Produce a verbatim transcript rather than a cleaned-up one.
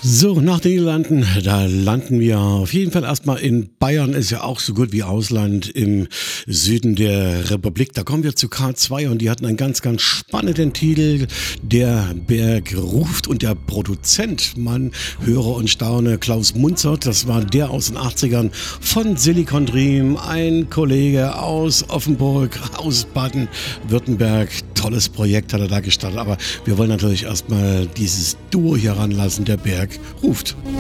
So, nach den Niederlanden, da landen wir auf jeden Fall erstmal in Bayern, ist ja auch so gut wie Ausland im Süden der Republik. Da kommen wir zu K zwei und die hatten einen ganz, ganz spannenden Titel. Der Berg ruft und der Produzent, man höre und staune, Klaus Munzert, das war der aus den achtzigern von Silicon Dream, ein Kollege aus Offenburg, aus Baden-Württemberg. Tolles Projekt hat er da gestartet, aber wir wollen natürlich erstmal dieses Duo hier ranlassen, der Berg ruft.